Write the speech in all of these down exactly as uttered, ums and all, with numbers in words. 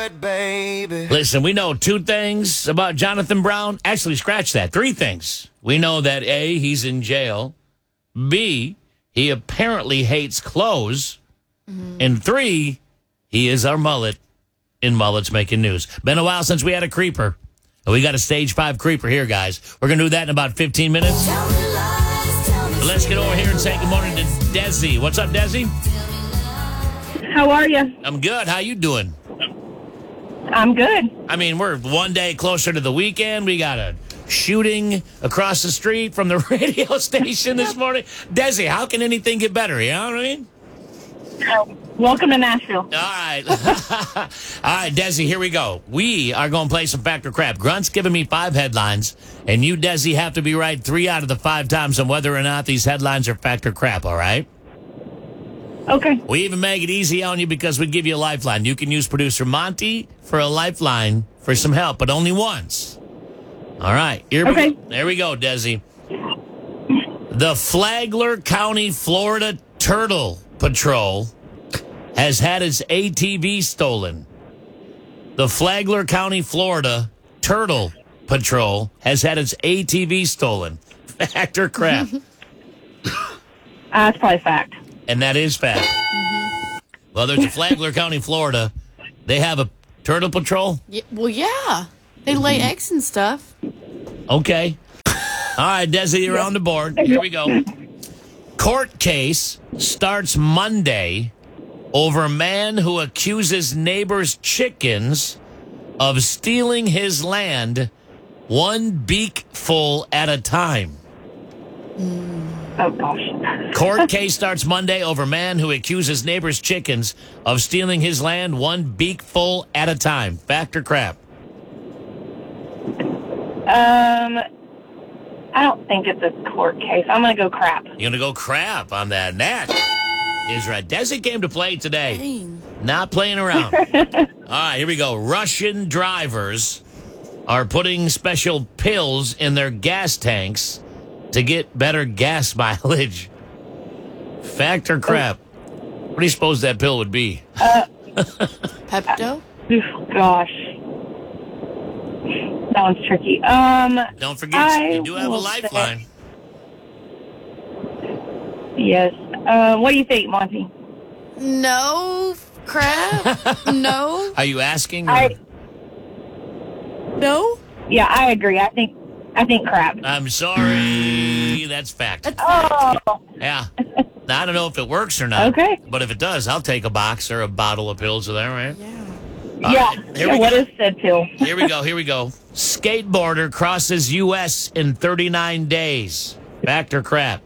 Baby. Listen, we know two things about Jonathan Brown. Actually, scratch that. Three things. We know that A, he's in jail. B, he apparently hates clothes. Mm-hmm. And three, he is our mullet in Mullets Making News. Been a while since we had a creeper. And we got a stage five creeper here, guys. We're going to do that in about fifteen minutes. But let's get over here and say good morning to Desi. What's up, Desi? How are you? I'm good. How you doing? I'm good. I mean, we're one day closer to the weekend. We got a shooting across the street from the radio station this morning. Desi, how can anything get better? You know what I mean? Oh, welcome to Nashville. All right. All right, Desi, here we go. We are going to play some Fact or Crap. Grunt's giving me five headlines, and you, Desi, have to be right three out of the five times on whether or not these headlines are fact or crap, all right? Okay. We even make it easy on you because we give you a lifeline. You can use producer Monty for a lifeline for some help, but only once. All right. Here okay. we, there we go, Desi. The Flagler County, Florida Turtle Patrol has had its A T V stolen. The Flagler County, Florida Turtle Patrol has had its A T V stolen. Fact or crap? Uh, it's probably fact. And that is fact. Mm-hmm. Well, there's a Flagler County, Florida. They have a turtle patrol? Yeah, well, yeah. They lay eggs and stuff. Okay. All right, Desi, you're on the board. Here we go. Court case starts Monday over man who accuses neighbor's chickens of stealing his land one beakful at a time. Oh, gosh. Court case starts Monday over man who accuses neighbor's chickens of stealing his land one beakful at a time. Fact or crap? Um, I don't think it's a court case. I'm going to go crap. You're going to go crap on that. And that is right. Desi came to play today. Dang. Not playing around. All right, here we go. Russian drivers are putting special pills in their gas tanks to get better gas mileage. Fact or crap? What do you suppose that pill would be? Uh, Pepto? Oh, gosh. That one's tricky. Um, Don't forget, I you do have a lifeline. Say, yes. Uh, what do you think, Monty? No crap. No. Are you asking? Or? I, No. yeah, I agree. I think I think crap. I'm sorry. That's fact. Oh. Yeah. Now, I don't know if it works or not. Okay. But if it does, I'll take a box or a bottle of pills of that, right? Yeah. All yeah. right, here yeah we what go. is said pill? Here we go. Here we go. Skateboarder crosses U S in thirty-nine days. Fact or crap?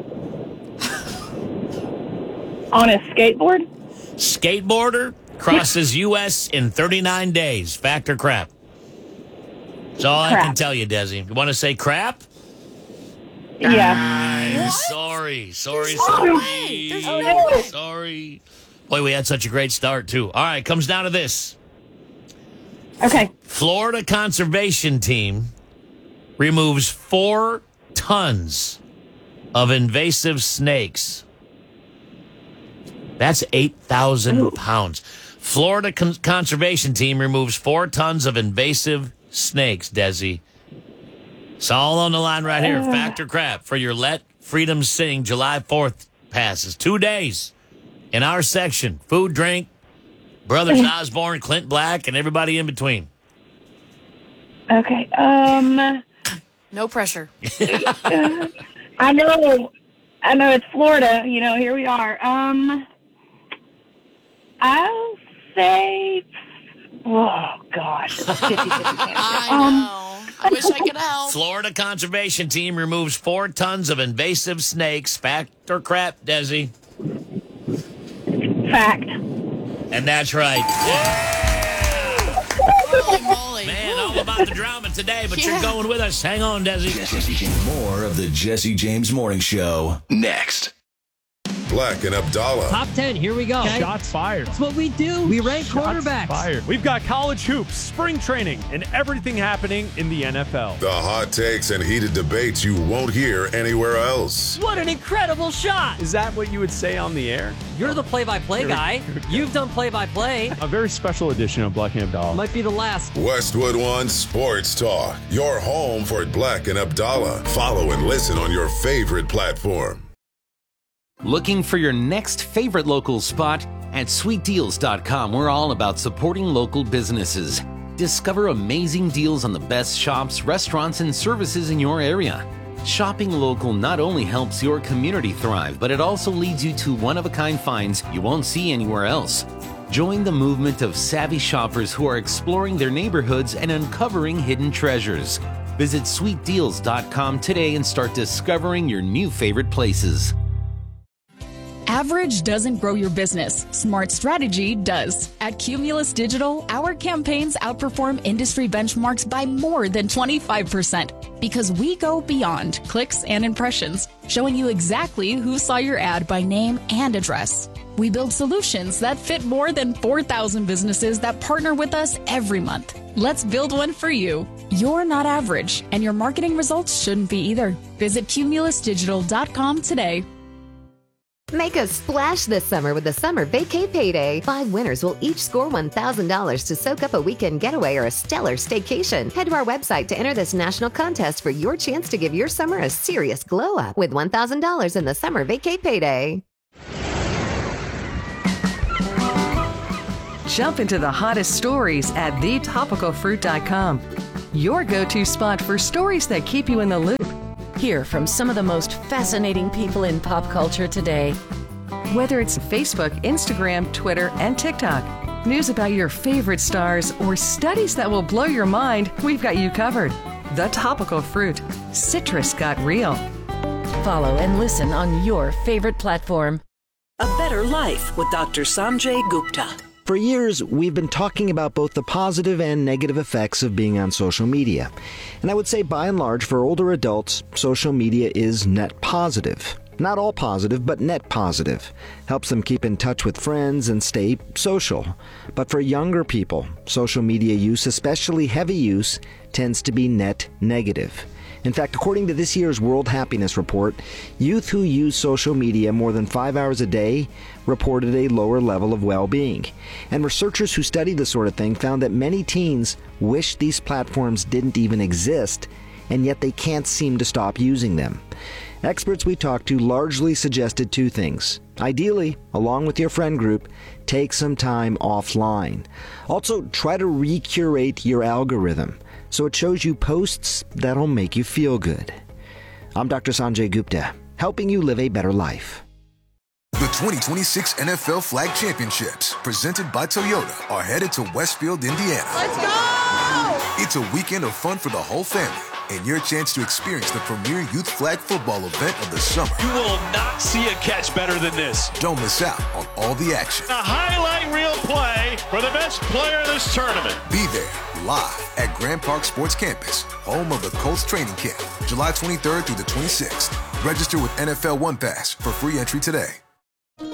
On a skateboard? Skateboarder crosses U S in thirty-nine days. Fact or crap? That's all Crap. I can tell you, Desi. You want to say crap? Yeah. I'm sorry. Sorry, no sorry. way. There's no way. Sorry. Boy, we had such a great start, too. All right, comes down to this. Okay. Florida Conservation Team removes four tons of invasive snakes. That's eight thousand pounds. Florida Con- Conservation Team removes four tons of invasive snakes, Desi. It's all on the line right here. Fact or crap for your Let Freedom Sing July fourth passes. Two days in our section. Food, drink, Brothers Osborne, Clint Black, and everybody in between. Okay. Um, No pressure. I know, I know it's Florida. You know, here we are. Um, I'll say, oh gosh, it's fifty fifty chance. I Um, know. I wish I could help. Florida Conservation Team removes four tons of invasive snakes. Fact or crap, Desi? Fact. And that's right. Yeah. Holy moly. Man, all about the drama today, but Yeah. you're going with us. Hang on, Desi. More of the Jesse James Morning Show next. Black and Abdallah. Top ten, here we go. Okay. Shots fired. That's what we do. We rank Shots quarterbacks. fired. We've got college hoops, spring training, and everything happening in the N F L. The hot takes and heated debates you won't hear anywhere else. What an incredible shot. Is that what you would say on the air? You're the play-by-play guy. You've done play-by-play. A very special edition of Black and Abdallah. Might be the last. Westwood One Sports Talk. Your home for Black and Abdallah. Follow and listen on your favorite platform. Looking for your next favorite local spot? At sweet deals dot com, we're all about supporting local businesses. Discover amazing deals on the best shops, restaurants, and services in your area. Shopping local not only helps your community thrive, but it also leads you to one-of-a-kind finds you won't see anywhere else. Join the movement of savvy shoppers who are exploring their neighborhoods and uncovering hidden treasures. Visit sweet deals dot com today and start discovering your new favorite places. Average doesn't grow your business. Smart strategy does. At Cumulus Digital, our campaigns outperform industry benchmarks by more than twenty-five percent because we go beyond clicks and impressions, showing you exactly who saw your ad by name and address. We build solutions that fit more than four thousand businesses that partner with us every month. Let's build one for you. You're not average, and your marketing results shouldn't be either. Visit cumulus digital dot com today. Make a splash this summer with the Summer Vacay Payday. Five winners will each score one thousand dollars to soak up a weekend getaway or a stellar staycation. Head to our website to enter this national contest for your chance to give your summer a serious glow up with one thousand dollars in the Summer Vacay Payday. Jump into the hottest stories at the topical fruit dot com. Your go-to spot for stories that keep you in the loop. Hear from some of the most fascinating people in pop culture today. Whether it's Facebook, Instagram, Twitter, and TikTok, news about your favorite stars, or studies that will blow your mind, we've got you covered. The Topical Fruit. Citrus got real. Follow and listen on your favorite platform. A Better Life with Doctor Sanjay Gupta. For years, we've been talking about both the positive and negative effects of being on social media. And I would say by and large, for older adults, social media is net positive. Not all positive, but net positive. Helps them keep in touch with friends and stay social. But for younger people, social media use, especially heavy use, tends to be net negative. In fact, according to this year's World Happiness Report, youth who use social media more than five hours a day reported a lower level of well-being. And researchers who study this sort of thing found that many teens wish these platforms didn't even exist, and yet they can't seem to stop using them. Experts we talked to largely suggested two things. Ideally, along with your friend group, take some time offline. Also, try to recurate your algorithm so it shows you posts that'll make you feel good. I'm Doctor Sanjay Gupta, helping you live a better life. The twenty twenty-six N F L Flag Championships, presented by Toyota, are headed to Westfield, Indiana. Let's go! It's a weekend of fun for the whole family, and your chance to experience the premier youth flag football event of the summer. You will not see a catch better than this. Don't miss out on all the action. A highlight reel play for the best player in this tournament. Be there, live at Grand Park Sports Campus, home of the Colts training camp, July twenty-third through the twenty-sixth. Register with N F L One Pass for free entry today.